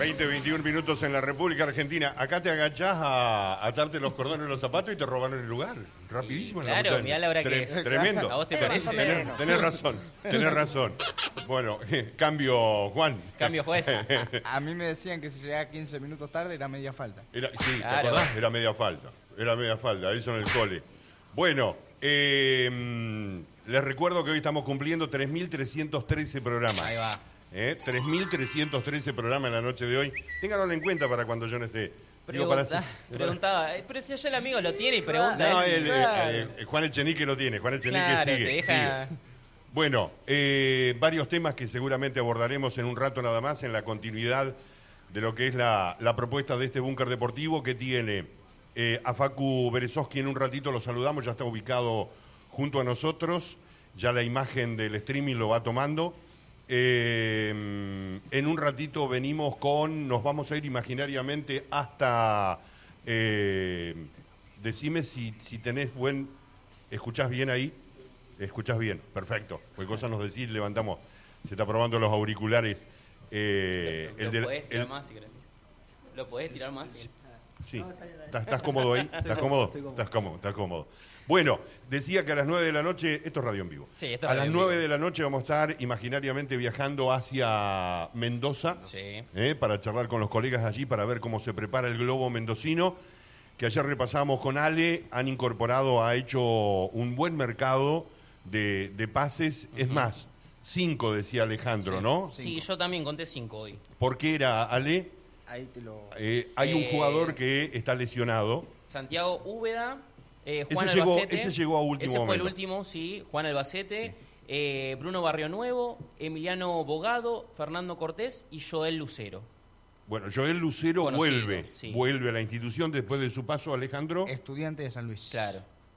20-21 minutos en la República Argentina. Acá te agachás a atarte los cordones de los zapatos y te robaron el lugar. Rapidísimo. Claro, mirá la hora que es. Tremendo. ¿A vos te parece? Tenés razón. Bueno, cambio, Juan. Cambio juez. A mí me decían que si llegaba 15 minutos tarde era media falta. Sí, claro. ¿te acordás? Era media falta, eso en el cole. Bueno, les recuerdo que hoy estamos cumpliendo 3.313 programas. Ahí va. 3.313 programas en la noche de hoy. Ténganlo en cuenta para cuando yo no esté. Preguntaba, pero si allá el amigo lo tiene y pregunta. No, él. Juan Echenique lo tiene, Juan Echenique Claro, sigue. te deja... Bueno, varios temas que seguramente abordaremos en un rato nada más en la continuidad de lo que es la propuesta de este búnker deportivo que tiene a Facu Berezovsky. En un ratito lo saludamos, ya está ubicado junto a nosotros, ya la imagen del streaming lo va tomando. En un ratito nos vamos a ir imaginariamente hasta, decime si tenés ¿escuchás bien ahí? ¿Escuchás bien? Perfecto. Cualquier cosa nos decís, levantamos, se está probando los auriculares. ¿Lo podés tirar más si querés? ¿Lo podés tirar más si querés? Sí. ¿Estás cómodo ahí? ¿Estás cómodo? Estás cómodo. Bueno, decía que a las 9 de la noche, esto es radio en vivo. Sí, esto es a radio las en 9 vivo. de la noche vamos a estar imaginariamente viajando hacia Mendoza, Sí. para charlar con los colegas allí, para ver cómo se prepara el globo mendocino, que ayer repasamos con Ale, ha hecho un buen mercado de pases, es más, 5 decía Alejandro, Sí. ¿no? Sí, yo también conté 5 hoy. ¿Por qué era Ale? Ahí te lo... Hay un jugador que está lesionado. Santiago Úbeda, Juan Ese Albacete. llegó a último Ese fue el momento. último, sí, Juan Albacete, Bruno Barrionuevo, Emiliano Bogado, Fernando Cortés y Joel Lucero. Bueno, Joel Lucero Conocido, sí. vuelve a la institución después de su paso, Alejandro. Estudiante de San Luis. Claro.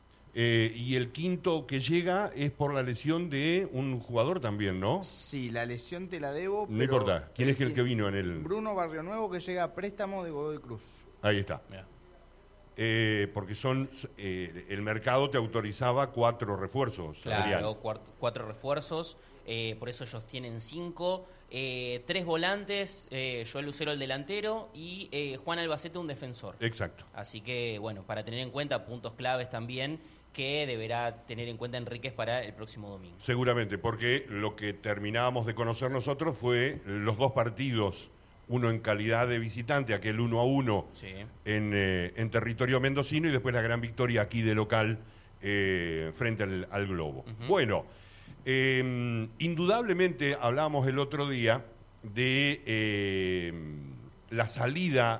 Y el quinto que llega es por la lesión de un jugador también, ¿no? Sí, la lesión te la debo, No pero... importa. ¿Quién es el que vino en el...? Bruno Barrionuevo, que llega a préstamo de Godoy Cruz. Ahí está. Mirá. Porque el mercado te autorizaba 4 refuerzos, Adrián. Claro, 4 refuerzos, por eso ellos tienen 5, 3 volantes, Joel Lucero el delantero y Juan Albacete un defensor. Exacto. Así que, bueno, para tener en cuenta puntos claves también que deberá tener en cuenta Enríquez para el próximo domingo. Seguramente, porque lo que terminábamos de conocer nosotros fue los 2 partidos, uno en calidad de visitante, aquel 1-1 Sí. en territorio mendocino, y después la gran victoria aquí de local frente al Globo. Uh-huh. Bueno, indudablemente hablábamos el otro día de la salida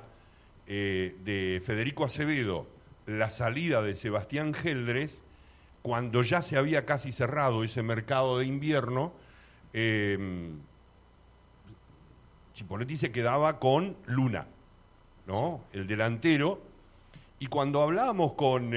de Federico Acevedo, la salida de Sebastián Geldres, cuando ya se había casi cerrado ese mercado de invierno. Chipoletti se quedaba con Luna, ¿no? Sí. El delantero. Y cuando hablábamos con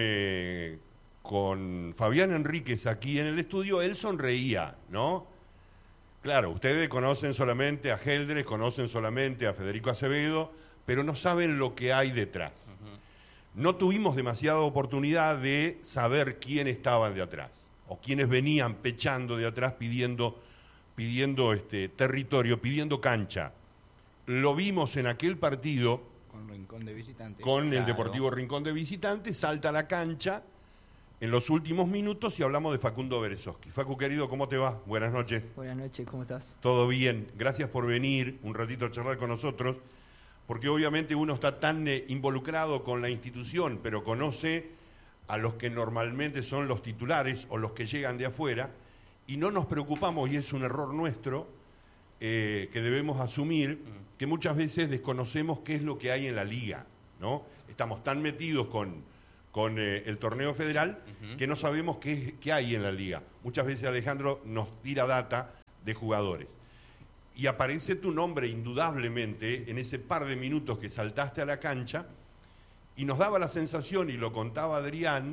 Fabián Enríquez aquí en el estudio, él sonreía, ¿no? Claro, ustedes conocen solamente a Geldres, conocen solamente a Federico Acevedo, pero no saben lo que hay detrás. Uh-huh. No tuvimos demasiada oportunidad de saber quién estaban de atrás, o quiénes venían pechando de atrás pidiendo territorio, pidiendo cancha. Lo vimos en aquel partido con Rincón de visitante. Con el Deportivo Rincón de visitante, salta a la cancha en los últimos minutos y hablamos de Facundo Berezovsky. Facu, querido, ¿cómo te va? Buenas noches. Buenas noches, ¿cómo estás? Todo bien. Gracias por venir un ratito a charlar con nosotros, porque obviamente uno está tan involucrado con la institución, pero conoce a los que normalmente son los titulares o los que llegan de afuera, y no nos preocupamos, y es un error nuestro, que debemos asumir, que muchas veces desconocemos qué es lo que hay en la liga, ¿no? Estamos tan metidos con el torneo federal que no sabemos qué hay en la liga. Muchas veces Alejandro nos tira data de jugadores. Y aparece tu nombre indudablemente en ese par de minutos que saltaste a la cancha, y nos daba la sensación, y lo contaba Adrián,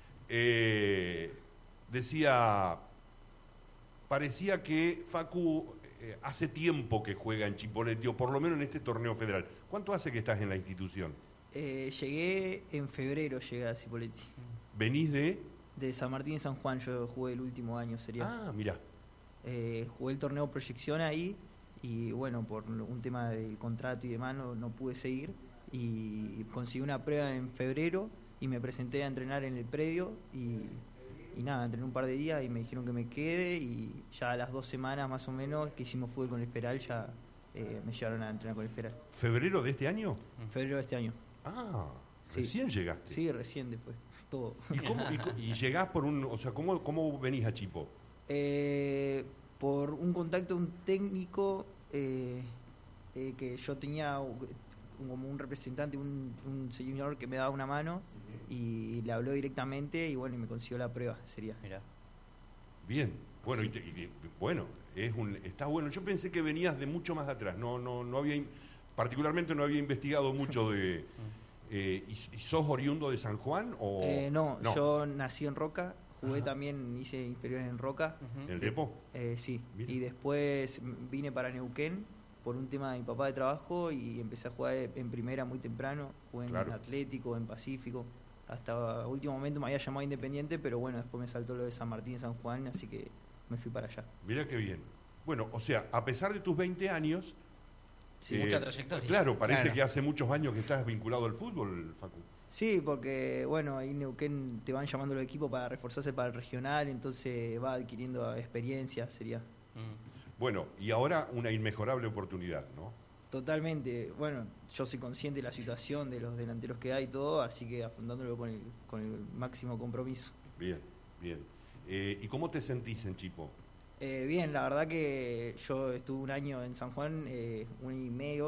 decía, parecía que Facu hace tiempo que juega en Chipoletti, o por lo menos en este torneo federal. ¿Cuánto hace que estás en la institución? Llegué en febrero, llegué a Chipoletti. ¿Venís de...? De San Martín y San Juan, yo jugué el último año, sería. Ah, mirá. Jugué el torneo Proyección ahí y bueno, por un tema del contrato y demás no pude seguir y conseguí una prueba en febrero y me presenté a entrenar en el predio y nada, entrené un par de días y me dijeron que me quede y ya a las 2 semanas más o menos que hicimos fútbol con el Esperal ya me llevaron a entrenar con el Esperal. ¿Febrero de este año? Febrero de este año. Ah, Sí. recién llegaste. Sí, recién después, todo. ¿Y llegás por un... O sea, ¿cómo venís a Chipo? Por un contacto de un técnico que yo tenía como un representante, un señor que me daba una mano y le habló directamente y bueno, y me consiguió la prueba, sería. Mirá. Bien. Bueno, Sí. bueno, está bueno. Yo pensé que venías de mucho más atrás. No había... Particularmente no había investigado mucho de... ¿Y sos oriundo de San Juan? No, yo nací en Roca, jugué también, hice inferiores en Roca. ¿En el Depo? Sí, Mira. y después vine para Neuquén por un tema de mi papá de trabajo y empecé a jugar en primera muy temprano, jugué Claro. en Atlético, en Pacífico, hasta último momento me había llamado Independiente, pero bueno, después me saltó lo de San Martín y San Juan, así que me fui para allá. Mira qué bien. Bueno, o sea, a pesar de tus 20 años... Sí, mucha trayectoria. Claro, parece Claro. que hace muchos años que estás vinculado al fútbol, Facu. Sí, porque bueno, ahí en Neuquén te van llamando los equipos para reforzarse para el regional, entonces va adquiriendo experiencia, sería. Bueno, y ahora una inmejorable oportunidad, ¿no? Totalmente, bueno, yo soy consciente de la situación de los delanteros que hay y todo, así que afrontándolo con el máximo compromiso. Bien, bien. ¿Y cómo te sentís en Chipo? Bien, la verdad que yo estuve un año en San Juan, 1 año y medio,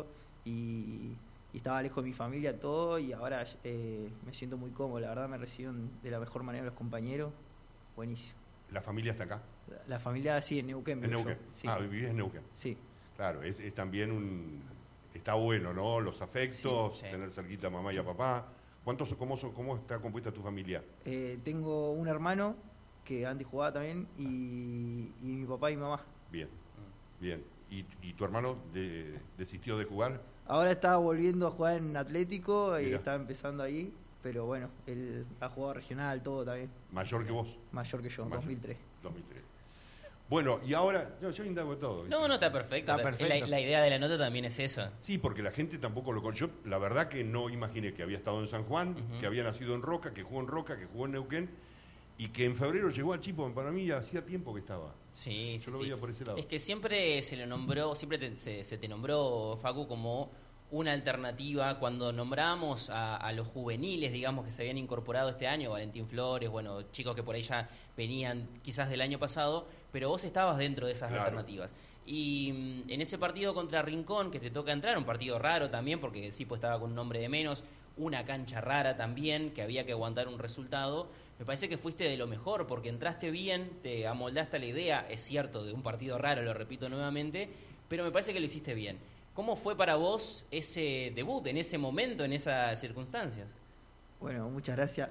y estaba lejos de mi familia, todo, y ahora me siento muy cómodo, la verdad me recibieron de la mejor manera los compañeros, buenísimo. ¿La familia está acá? La familia sí, en Neuquén. En vivo Neuquén. yo, sí. Ah, vivís en Neuquén. Sí. Claro, es también está bueno, ¿no? Los afectos, Sí, sí. tener cerquita a mamá y a papá. ¿Cómo está compuesta tu familia? Tengo un hermano que antes jugaba también y mi papá y mi mamá. Bien, bien. ¿Y tu hermano desistió de jugar? Ahora está volviendo a jugar en Atlético y Mira. está empezando ahí, pero bueno, él ha jugado regional, todo también, ¿Mayor que vos? mayor que yo, Mayor. 2003. 2003. Bueno, y ahora... Yo indago todo. ¿viste? No, está perfecto. Está perfecto. La idea de la nota también es esa. Sí, porque la gente tampoco lo conoce. Yo la verdad que no imaginé que había estado en San Juan, Ujú. que había nacido en Roca, que jugó en Roca, que jugó en Neuquén, y que en febrero llegó a Chipo. Para mí ya hacía tiempo que estaba. Sí, Yo sí, lo sí. veía por ese lado. Es que siempre se lo nombró, siempre se te nombró, Facu, como una alternativa. Cuando nombramos a los juveniles, digamos, que se habían incorporado este año, Valentín Flores, bueno, chicos que por ahí ya venían quizás del año pasado, pero vos estabas dentro de esas Claro. alternativas. Y en ese partido contra Rincón, que te toca entrar, un partido raro también, porque Sipo estaba con un nombre de menos, una cancha rara también, que había que aguantar un resultado, me parece que fuiste de lo mejor, porque entraste bien, te amoldaste a la idea, es cierto, de un partido raro, lo repito nuevamente, pero me parece que lo hiciste bien. ¿Cómo fue para vos ese debut, en ese momento, en esas circunstancias? Bueno, muchas gracias.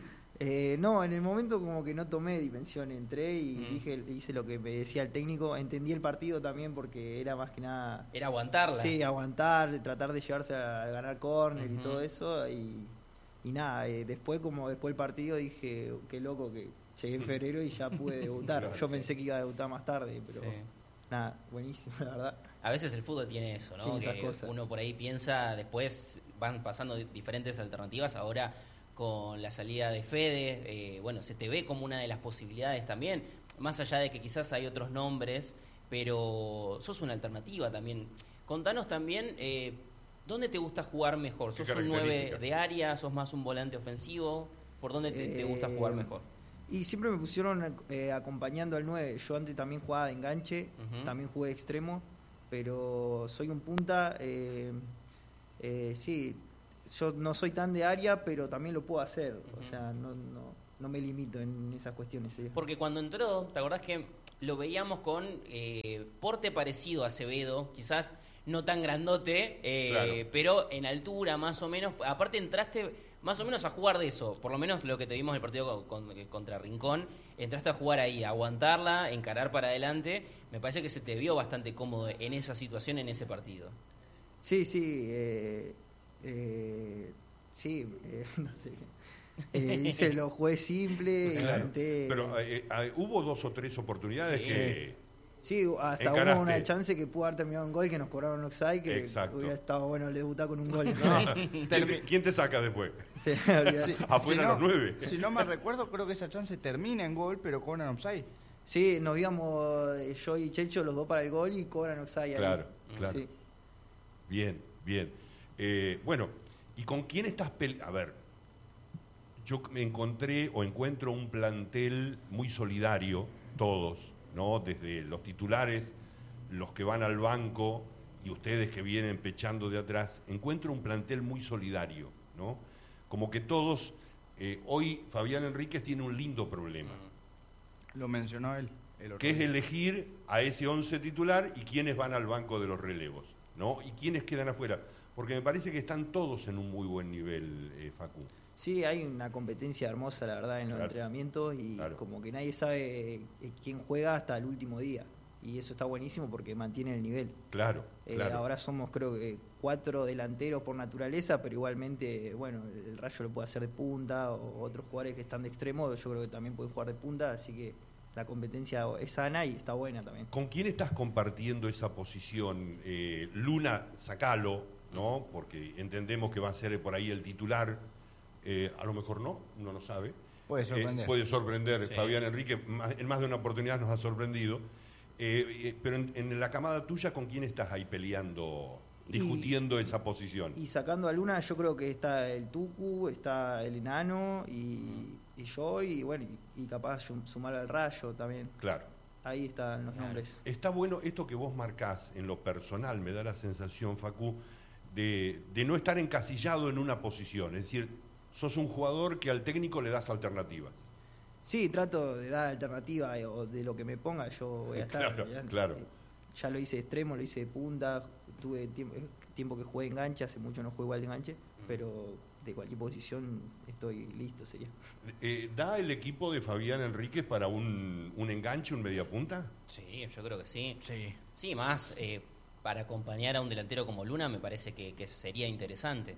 No, en el momento como que no tomé dimensión, entré y hice lo que me decía el técnico, entendí el partido también porque era más que nada... Era aguantarla. Sí, aguantar, tratar de llevarse a ganar córner y Ujú. todo eso. Y nada, después del partido dije, qué loco que llegué en febrero y ya pude debutar. Claro, Yo sí. pensé que iba a debutar más tarde, pero Sí. nada, buenísimo, la verdad. A veces el fútbol tiene eso, ¿no? Tiene esas Que cosas. uno por ahí piensa, después van pasando diferentes alternativas. Ahora con la salida de Fede, bueno, se te ve como una de las posibilidades también, más allá de que quizás hay otros nombres, pero sos una alternativa también. Contanos también, ¿dónde te gusta jugar mejor? ¿Qué ¿Sos un 9 características? de área? ¿Sos más un volante ofensivo? ¿Por dónde te gusta jugar mejor? Y siempre me pusieron acompañando al 9. Yo antes también jugaba de enganche, Ujú. también jugué de extremo, pero soy un punta. Sí, yo no soy tan de área, pero también lo puedo hacer. O sea, no me limito en esas cuestiones. ¿Sí? Porque cuando entró, ¿te acordás que lo veíamos con porte parecido a Acevedo? Quizás no tan grandote, Claro. pero en altura más o menos. Aparte entraste más o menos a jugar de eso, por lo menos lo que te vimos en el partido contra Rincón. Entraste a jugar ahí, a aguantarla, encarar para adelante. Me parece que se te vio bastante cómodo en esa situación, en ese partido. Sí, sí, no sé. Hice lo jugué simple, Claro. intenté... Pero hubo 2 o 3 oportunidades Sí. que Sí, hasta Encaraste. hubo una chance que pudo haber terminado un gol que nos cobraron offside, que Exacto. hubiera estado bueno debutar con un gol. ¿Quién te saca después? Sí, olvidate. Sí, Afuera los 9. Si no me recuerdo, creo que esa chance termina en gol, pero cobran offside. Sí, nos íbamos yo y Checho los dos para el gol y cobran offside ahí. Claro. Sí. Bien. Bueno, ¿y con quién estás peleando? A ver, yo me encuentro un plantel muy solidario, todos, ¿no? Desde los titulares, los que van al banco y ustedes que vienen pechando de atrás. Encuentro un plantel muy solidario, ¿no? Como que todos... hoy Fabián Enríquez tiene un lindo problema, Lo mencionó él. El otro que es día. elegir a ese 11 titular y quiénes van al banco de los relevos, ¿no? Y quiénes quedan afuera. Porque me parece que están todos en un muy buen nivel, Facu. Sí, hay una competencia hermosa, la verdad, en los entrenamientos y como que nadie sabe quién juega hasta el último día. Y eso está buenísimo porque mantiene el nivel. Claro. Ahora somos, creo que, 4 delanteros por naturaleza, pero igualmente, bueno, el Rayo lo puede hacer de punta o otros jugadores que están de extremo, yo creo que también pueden jugar de punta, así que la competencia es sana y está buena también. ¿Con quién estás compartiendo esa posición? Luna, sacalo, ¿no? Porque entendemos que va a ser por ahí el titular. A lo mejor no, uno no sabe. Puede sorprender. Puede sorprender. Sí. Fabián Enrique en más de una oportunidad nos ha sorprendido. Pero en la camada tuya, ¿con quién estás ahí peleando, discutiendo esa posición? Y sacando a Luna, yo creo que está el Tucu, está el Enano y yo, y bueno, y capaz sumar al Rayo también. Claro. Ahí están los nombres. Está bueno esto que vos marcás en lo personal, me da la sensación, Facu, de no estar encasillado en una posición. Es decir, sos un jugador que al técnico le das alternativas. Sí, trato de dar alternativa o de lo que me ponga, yo voy a estar. Claro. Ya lo hice de extremo, lo hice de punta, tuve tiempo que jugué de enganche, hace mucho no juego igual de enganche, pero de cualquier posición estoy listo, sería. ¿Da el equipo de Fabián Enríquez para un enganche, un mediapunta? Sí, yo creo que sí. Sí. Sí, más para acompañar a un delantero como Luna me parece que sería interesante.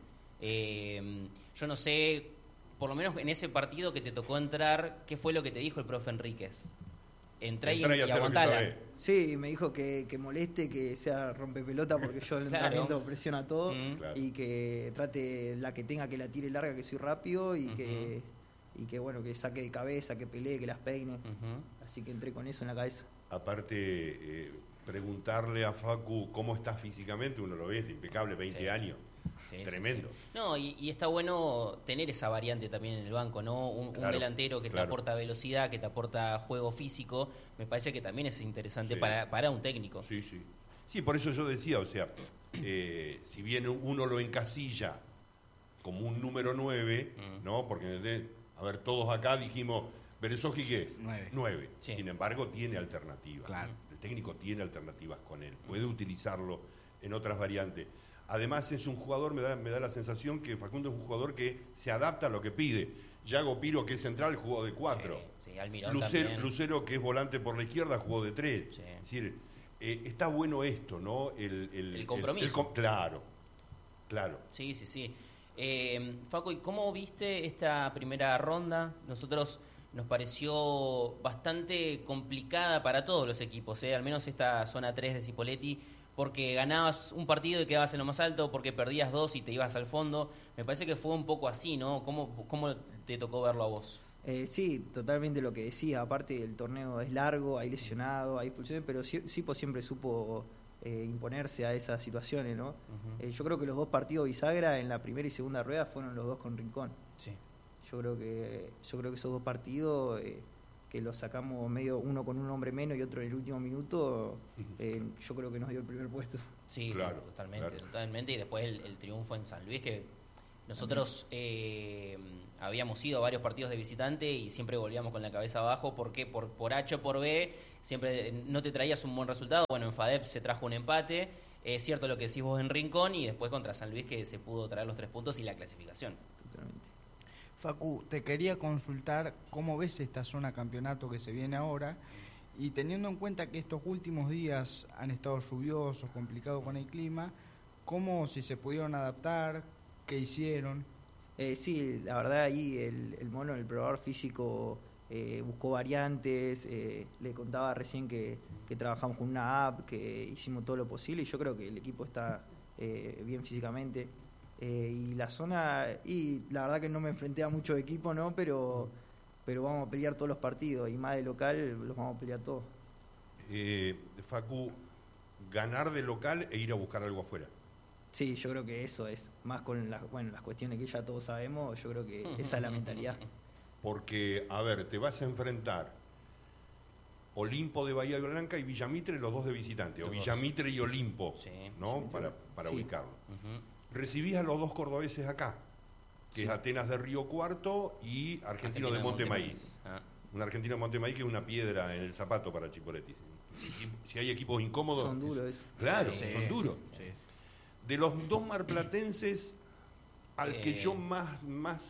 Yo no sé, por lo menos en ese partido que te tocó entrar, ¿qué fue lo que te dijo el profe Enríquez? Entrá y hacer lo que aguantala. sabés. Sí, me dijo que moleste, que sea rompepelota porque yo en el Claro. entrenamiento presiona todo Claro. y que trate la que tenga que la tire larga, que soy rápido y que bueno, que saque de cabeza, que pelee, que las peine. Así que entré con eso en la cabeza. Aparte, preguntarle a Facu cómo está físicamente, uno lo ve, es impecable, 20 Sí. años. Sí, Tremendo. sí. No, y está bueno tener esa variante también en el banco, ¿no? Un Claro, delantero que te claro. aporta velocidad, que te aporta juego físico, me parece que también es interesante Sí. para un técnico. Sí. Sí, por eso yo decía, o sea, si bien uno lo encasilla como un número 9, ¿no? Porque, a ver, todos acá dijimos, Berezoski, ¿qué es? 9. Sí. Sin embargo, tiene alternativas. Claro. El técnico tiene alternativas con él, puede utilizarlo en otras variantes. Además es un jugador, me da la sensación que Facundo es un jugador que se adapta a lo que pide. Yago Piro, que es central, jugó de 4. Sí, Almirón también. Lucero, que es volante por la izquierda, jugó de 3. Sí. Es decir, está bueno esto, ¿no? El compromiso. Claro. Sí. Facu, ¿y cómo viste esta primera ronda? Nosotros nos pareció bastante complicada para todos los equipos, al menos esta zona 3 de Cipolletti, porque ganabas un partido y quedabas en lo más alto, porque perdías 2 y te ibas al fondo. Me parece que fue un poco así, ¿no? ¿Cómo te tocó verlo a vos? Sí, totalmente lo que decía. Aparte, el torneo es largo, hay lesionados, hay expulsiones, pero Sipo siempre supo imponerse a esas situaciones, ¿no? Yo creo que los 2 partidos bisagra en la primera y segunda rueda fueron los 2 con Rincón. Sí. Yo creo que esos 2 partidos que los sacamos medio uno con un hombre menos y otro en el último minuto, yo creo que nos dio el primer puesto. Sí, Claro, sí, totalmente, claro. totalmente. Y después el triunfo en San Luis, que nosotros habíamos ido a varios partidos de visitante y siempre volvíamos con la cabeza abajo porque por H o por B siempre no te traías un buen resultado. Bueno, en FADEP se trajo un empate. Es cierto lo que decís vos en Rincón y después contra San Luis que se pudo traer los 3 puntos y la clasificación. Totalmente. Facu, te quería consultar cómo ves esta zona campeonato que se viene ahora y teniendo en cuenta que estos últimos días han estado lluviosos, complicados con el clima, ¿cómo si se pudieron adaptar? ¿Qué hicieron? Sí, la verdad ahí el mono, el probador físico, buscó variantes, le contaba recién que trabajamos con una app, que hicimos todo lo posible y yo creo que el equipo está bien físicamente. Y la zona, y la verdad que no me enfrenté a muchos equipos, ¿no? Pero vamos a pelear todos los partidos y más de local los vamos a pelear todos. Facu, ganar de local e ir a buscar algo afuera. Sí, yo creo que eso es, más con las cuestiones que ya todos sabemos, yo creo que esa es la mentalidad. Porque, a ver, te vas a enfrentar Olimpo de Bahía Blanca y Villamitre, los dos de visitante, o Villamitre y Olimpo, sí, ¿no? Para ubicarlo. Recibís a los dos cordobeses acá, que es Atenas de Río Cuarto y Argentino de Montemaíz. Un Argentino de Montemaíz que es una piedra en el zapato para Chipoletti. Si hay equipos incómodos... Son duros eso. Claro, son duros. Sí. De los dos marplatenses, al que yo más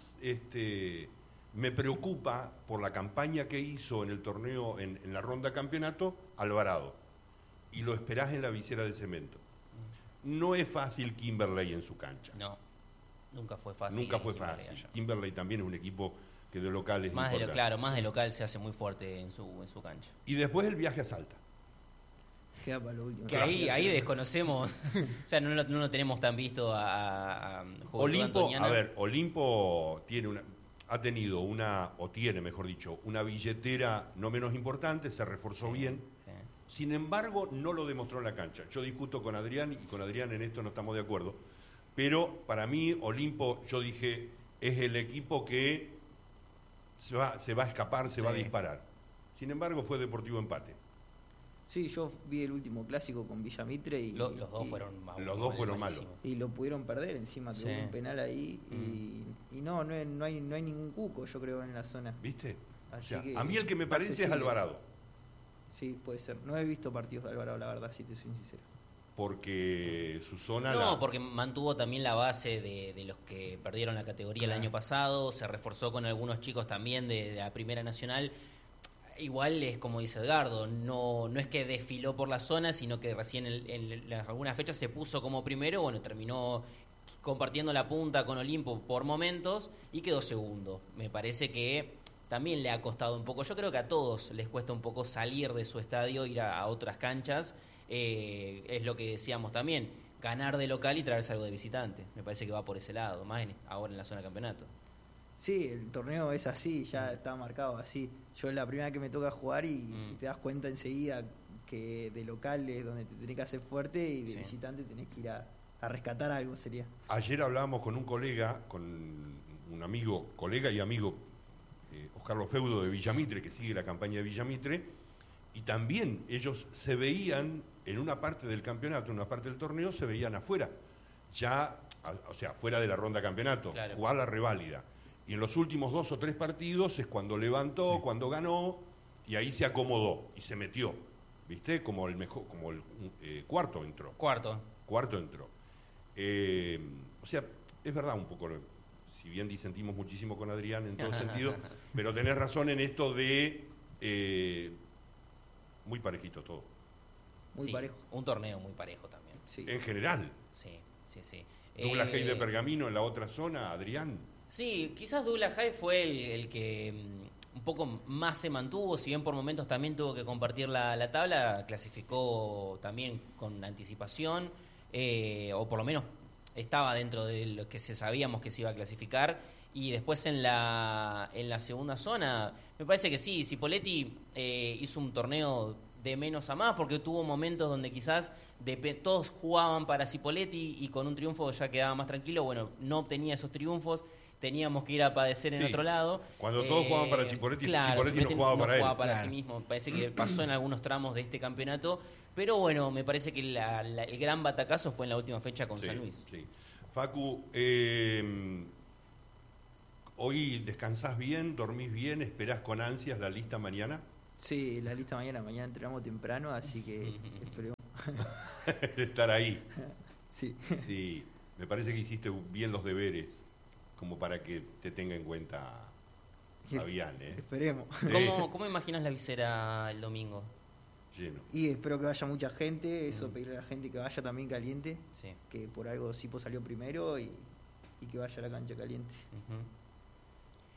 me preocupa por la campaña que hizo en el torneo, en la ronda campeonato, Alvarado. Y lo esperás en la visera de cemento. No es fácil Kimberley en su cancha. No, nunca fue fácil. Nunca fue fácil. Kimberley también es un equipo que de local es más importante. más de local se hace muy fuerte en su cancha. Y después el viaje a Salta. Queda para lo último. Que ahí desconocemos, o sea, no lo tenemos tan visto a Olimpo, a ver, Olimpo ha tenido una billetera no menos importante, se reforzó bien. Sí. Sin embargo, no lo demostró en la cancha. Yo discuto con Adrián y con Adrián en esto no estamos de acuerdo. Pero para mí, Olimpo, yo dije, es el equipo que se va a escapar, se va a disparar. Sin embargo, fue Deportivo empate. Sí, yo vi el último clásico con Villamitre y los dos fueron malos. Los dos fueron malos. Y lo pudieron perder encima, que hubo un penal ahí y no hay ningún cuco, yo creo, en la zona. ¿Viste? Así O sea, que a mí el que me parece accesible. es Alvarado. Sí, puede ser. No he visto partidos de Alvarado, la verdad, si te soy sincero. Porque su zona... porque mantuvo también la base de los que perdieron la categoría el año pasado, se reforzó con algunos chicos también de la Primera Nacional. Igual es como dice Edgardo, no es que desfiló por la zona, sino que recién en algunas fechas se puso como primero, terminó compartiendo la punta con Olimpo por momentos y quedó segundo. Me parece que también le ha costado un poco. Yo creo que a todos les cuesta un poco salir de su estadio, ir a otras canchas. Es lo que decíamos también, ganar de local y traerse algo de visitante. Me parece que va por ese lado, más ahora en la zona de campeonato. Sí, el torneo es así, ya está marcado así. Yo es la primera vez que me toca jugar y te das cuenta enseguida que de local es donde te tenés que hacer fuerte y de visitante tenés que ir a rescatar algo, sería. Ayer hablábamos con un colega, con un amigo, colega y amigo, Oscar Lofeudo de Villamitre, que sigue la campaña de Villamitre, y también ellos se veían en una parte del campeonato, en una parte del torneo, se veían afuera, ya, o sea, fuera de la ronda campeonato, jugar la reválida. Y en los últimos 2 o 3 partidos es cuando levantó, cuando ganó, y ahí se acomodó y se metió. ¿Viste? Como el cuarto entró. Cuarto entró. O sea, es verdad un poco, si bien disentimos muchísimo con Adrián en todo sentido, pero tenés razón en esto de muy parejito todo. Muy parejo. Un torneo muy parejo también. Sí. En general. Sí. Douglas Hay de Pergamino en la otra zona, Adrián. Sí, quizás Douglas Hay fue el que un poco más se mantuvo, si bien por momentos también tuvo que compartir la tabla, clasificó también con anticipación, o por lo menos estaba dentro de lo que sabíamos que se iba a clasificar. Y después en la segunda zona, me parece que sí, Cipoletti hizo un torneo de menos a más, porque tuvo momentos donde quizás todos jugaban para Cipoletti y con un triunfo ya quedaba más tranquilo. No obtenía esos triunfos, teníamos que ir a padecer en otro lado. Cuando todos jugaban para Cipoletti, Cipoletti no jugaba para él. No jugaba para sí mismo. Me parece que pasó en algunos tramos de este campeonato. Pero me parece que el gran batacazo fue en la última fecha con San Luis. Sí. Facu, ¿hoy descansás bien, dormís bien, esperás con ansias la lista mañana? Sí, la lista mañana entrenamos temprano, así que esperemos. Estar ahí. Sí. Sí, me parece que hiciste bien los deberes, como para que te tenga en cuenta Fabián, Esperemos. ¿Cómo imaginas la visera el domingo? Lleno. Y espero que vaya mucha gente, pedirle a la gente que vaya también caliente, sí. Que por algo Sipo salió primero y que vaya a la cancha caliente.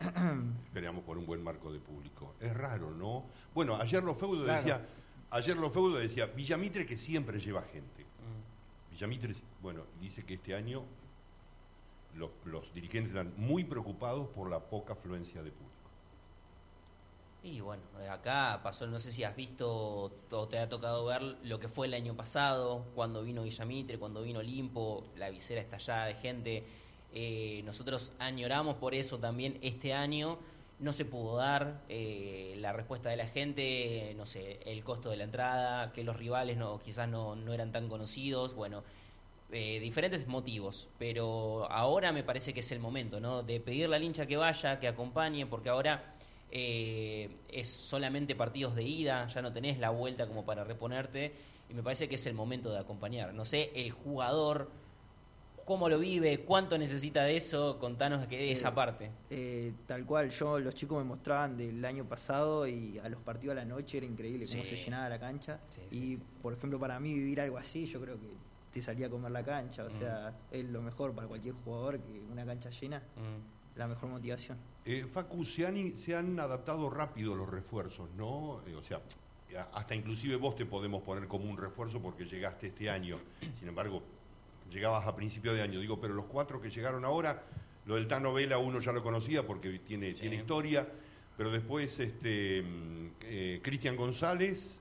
Esperamos por un buen marco de público. Es raro, ¿no? Bueno, ayer los feudos decía Villamitre, que siempre lleva gente. Villamitre, bueno, dice que este año los dirigentes están muy preocupados por la poca afluencia de público. Y bueno, acá pasó, no sé si has visto o te ha tocado ver lo que fue el año pasado, cuando vino Villamitre, cuando vino Olimpo, la visera estallada de gente. Nosotros añoramos por eso también este año. No se pudo dar la respuesta de la gente, no sé, el costo de la entrada, que los rivales quizás no eran tan conocidos, bueno, diferentes motivos, pero ahora me parece que es el momento, ¿no? De pedirle al hincha que vaya, que acompañe, porque ahora es solamente partidos de ida, ya no tenés la vuelta como para reponerte, y me parece que es el momento de acompañar. No sé, el jugador, cómo lo vive, cuánto necesita de eso, contanos esa parte. Tal cual, los chicos me mostraban del año pasado y a los partidos a la noche era increíble cómo se llenaba la cancha. Sí, por ejemplo, para mí vivir algo así, yo creo que te salía a comer la cancha, o sea, es lo mejor para cualquier jugador, que una cancha llena, la mejor motivación. Facu, se han adaptado rápido los refuerzos, ¿no? O sea, hasta inclusive vos te podemos poner como un refuerzo porque llegaste este año, sin embargo, llegabas a principio de año, digo, pero los 4 que llegaron ahora, lo del Tano Vela uno ya lo conocía porque tiene historia, pero después Cristian González,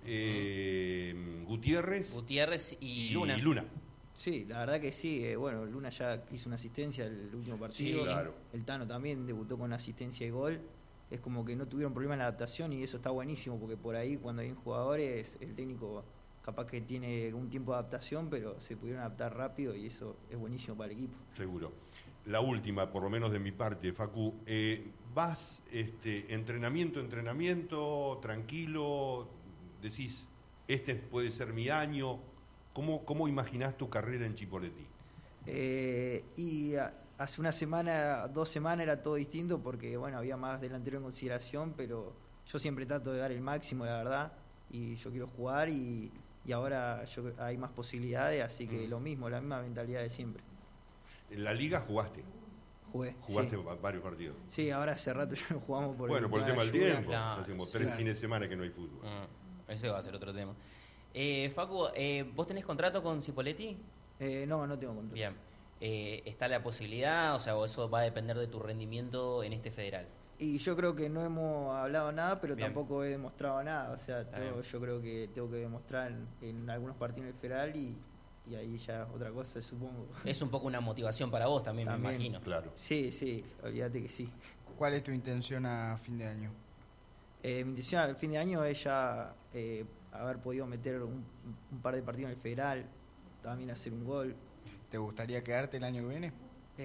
Gutiérrez y Luna. Sí, la verdad que sí. Bueno, Luna ya hizo una asistencia el último partido. Sí, claro. El Tano también debutó con asistencia y gol. Es como que no tuvieron problema en la adaptación y eso está buenísimo porque por ahí cuando hay jugadores, el técnico capaz que tiene un tiempo de adaptación, pero se pudieron adaptar rápido y eso es buenísimo para el equipo. Seguro. La última, por lo menos de mi parte, Facu, vas entrenamiento, tranquilo, decís, este puede ser mi año. ¿Cómo imaginás tu carrera en Chipoleti? Hace 2 semanas era todo distinto porque bueno, había más delantero en consideración, pero yo siempre trato de dar el máximo, la verdad, y yo quiero jugar y ahora hay más posibilidades, así que lo mismo, la misma mentalidad de siempre. ¿En la liga jugaste? ¿Jugaste sí. Varios partidos? Sí, ahora hace rato ya no jugamos por el tema del tiempo. Claro. Hacemos 3 fines de semana que no hay fútbol. Ese va a ser otro tema. Facu, ¿vos tenés contrato con Cipolletti? No tengo contrato. Bien. ¿Está la posibilidad? O sea, ¿o eso va a depender de tu rendimiento en este federal? Y yo creo que no hemos hablado nada, pero Bien. Tampoco he demostrado nada. O sea, yo creo que tengo que demostrar en algunos partidos en el federal y ahí ya otra cosa, supongo. Es un poco una motivación para vos también, me imagino. Claro. Sí, olvídate que sí. ¿Cuál es tu intención a fin de año? Mi intención a fin de año es ya haber podido meter un par de partidos en el federal, también hacer un gol. ¿Te gustaría quedarte el año que viene?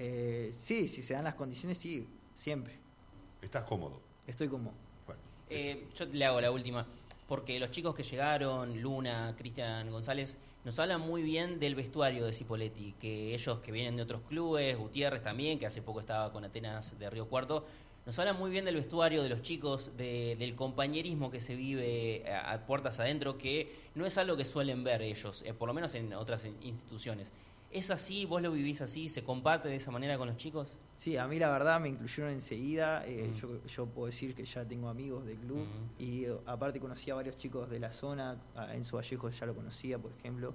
Sí, si se dan las condiciones, sí, siempre. ¿Estás cómodo? Estoy cómodo. Bueno, yo le hago la última, porque los chicos que llegaron, Luna, Cristian González, nos hablan muy bien del vestuario de Cipolletti, que ellos que vienen de otros clubes, Gutiérrez también, que hace poco estaba con Atenas de Río Cuarto, nos hablan muy bien del vestuario de los chicos, del compañerismo que se vive a puertas adentro, que no es algo que suelen ver ellos, por lo menos en otras instituciones. ¿Es así? ¿Vos lo vivís así? ¿Se comparte de esa manera con los chicos? Sí, a mí la verdad me incluyeron enseguida. Yo puedo decir que ya tengo amigos del club y aparte conocí a varios chicos de la zona. Enzo Vallejo ya lo conocía, por ejemplo.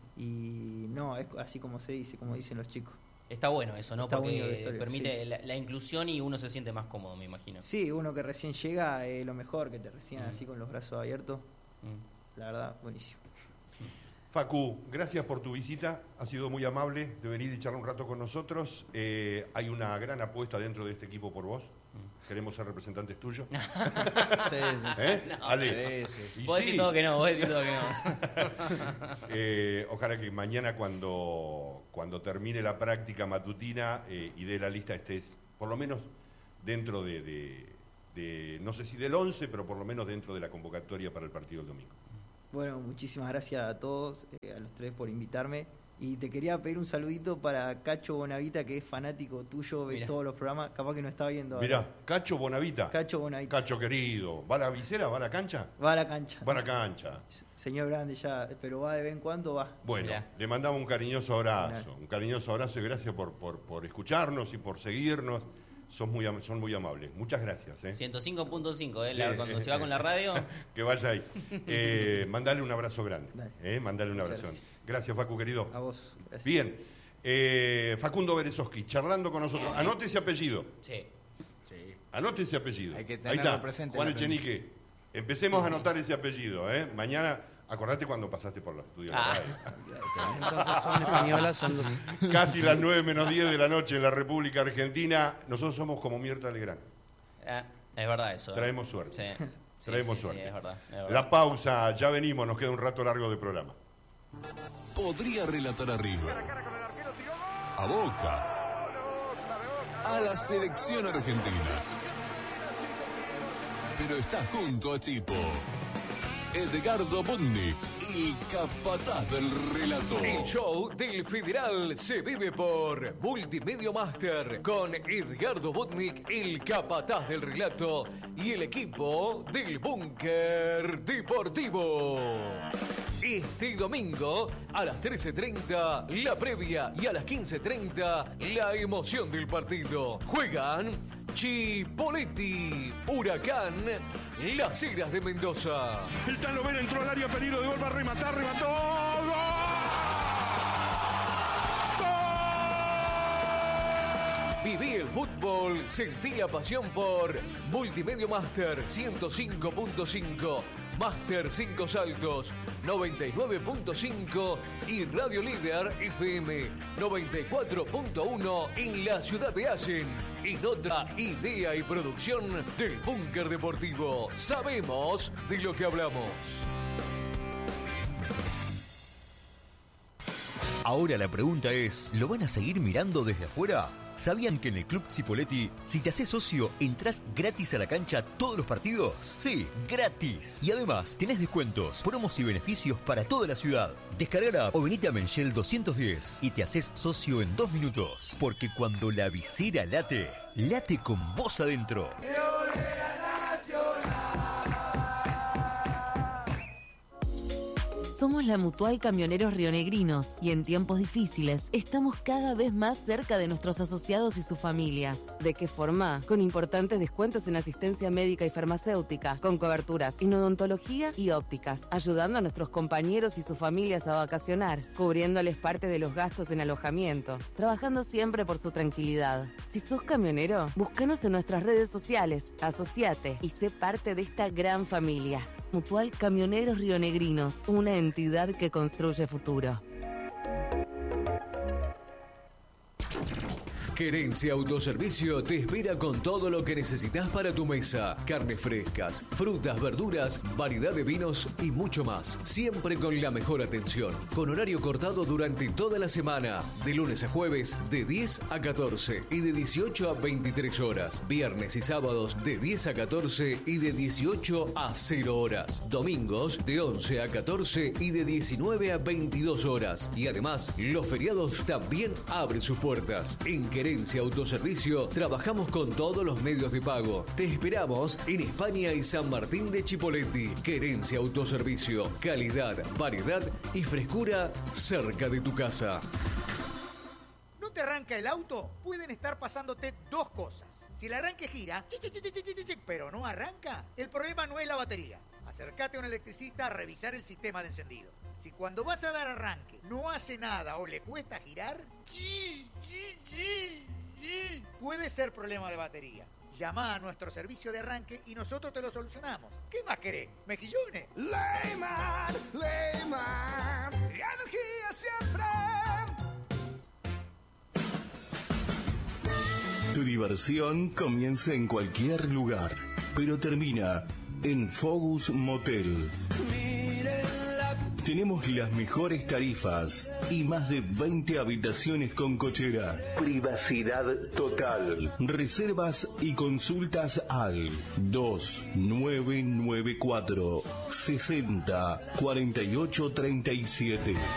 Y no, es así como se dice, como dicen los chicos. Está bueno eso, ¿no? Está porque permite sí. la inclusión y uno se siente más cómodo, me imagino. Sí, uno que recién llega es lo mejor, que te reciban así con los brazos abiertos. La verdad, buenísimo. Facu, gracias por tu visita, ha sido muy amable de venir y charlar un rato con nosotros. Hay una gran apuesta dentro de este equipo por vos. Queremos ser representantes tuyos. Sí. No, Ale. Sí. Vos decís todo que no, Ojalá que mañana cuando termine la práctica matutina y dé la lista estés, por lo menos dentro de no sé si del 11, pero por lo menos dentro de la convocatoria para el partido del domingo. Bueno, muchísimas gracias a todos, a los tres por invitarme. Y te quería pedir un saludito para Cacho Bonavita, que es fanático tuyo, ve todos los programas, capaz que no está viendo. Mirá, Cacho Bonavita. Cacho Bonavita. Cacho querido, ¿va a la visera? ¿Va a la cancha? Va a la cancha. Va a la cancha. Señor grande ya, pero va de vez en cuando, va. Bueno, Mirá. le mandamos un cariñoso abrazo y gracias por escucharnos y por seguirnos. son muy amables. Muchas gracias. 105.5, cuando se va con la radio. Que vaya ahí. Mandale un abrazo grande. Mandale un abrazo. Gracias, Facu, querido. A vos. Gracias. Bien. Facundo Berezovsky, charlando con nosotros. Anote ese apellido. Sí. Anote ese apellido. Hay que Ahí tenerlo está. presente. Juan Echenique. Empecemos a anotar ese apellido. Mañana, acordate cuando pasaste por los estudios de la radio. Entonces son españolas, son dos. Casi las 9:10 de la noche en la República Argentina. Nosotros somos como Mirta Legrand. Es verdad eso. Traemos suerte. Sí. Traemos Sí, suerte. es verdad. La pausa, ya venimos, nos queda un rato largo de programa. Podría relatar a River, a Boca, a la selección argentina, pero está junto a Chipo. Edgardo Budnik, el capataz del relato. El show del Federal se vive por Multimedia Master con Edgardo Budnik, el capataz del relato, y el equipo del Búnker Deportivo. Este domingo a las 13:30 la previa y a las 15:30 la emoción del partido. Juegan Chipoleti, Huracán, Las Heras de Mendoza. El Tano Vera entró al área, peligro de gol, va a rematar, remató. ¡Gol! Viví el fútbol, sentí la pasión por Multimedia Master 105.5, Master 5 Saltos 99.5 y Radio Líder FM 94.1 en la ciudad de Allen. En otra idea y producción del Búnker Deportivo. Sabemos de lo que hablamos. Ahora la pregunta es, ¿lo van a seguir mirando desde afuera? ¿Sabían que en el Club Cipolletti, si te haces socio, entrás gratis a la cancha todos los partidos? Sí, gratis. Y además, tenés descuentos, promos y beneficios para toda la ciudad. Descargala o venite a Menchel 210 y te haces socio en 2 minutos. Porque cuando la visera late, late con vos adentro. Somos la Mutual Camioneros Rionegrinos y en tiempos difíciles estamos cada vez más cerca de nuestros asociados y sus familias. ¿De qué forma? Con importantes descuentos en asistencia médica y farmacéutica, con coberturas en odontología y ópticas, ayudando a nuestros compañeros y sus familias a vacacionar, cubriéndoles parte de los gastos en alojamiento, trabajando siempre por su tranquilidad. Si sos camionero, búscanos en nuestras redes sociales, asociate y sé parte de esta gran familia. Mutual Camioneros Rionegrinos, una entidad que construye futuro. Querencia Autoservicio te espera con todo lo que necesitas para tu mesa. Carnes frescas, frutas, verduras, variedad de vinos y mucho más. Siempre con la mejor atención. Con horario cortado durante toda la semana. De lunes a jueves de 10 a 14 y de 18 a 23 horas. Viernes y sábados de 10 a 14 y de 18 a 0 horas. Domingos de 11 a 14 y de 19 a 22 horas. Y además, los feriados también abren sus puertas. En Querencia Autoservicio trabajamos con todos los medios de pago. Te esperamos en España y San Martín de Chipolletti. Querencia Autoservicio. Calidad, variedad y frescura cerca de tu casa. ¿No te arranca el auto? Pueden estar pasándote dos cosas. Si el arranque gira, pero no arranca, el problema no es la batería. Acércate a un electricista a revisar el sistema de encendido. Si cuando vas a dar arranque no hace nada o le cuesta girar, puede ser problema de batería. Llama a nuestro servicio de arranque y nosotros te lo solucionamos. ¿Qué más querés? ¿Mejillones? Leyman, energía siempre. Tu diversión comienza en cualquier lugar, pero termina en Focus Motel. Tenemos las mejores tarifas y más de 20 habitaciones con cochera. Privacidad total. Reservas y consultas al 2994 60 48 37.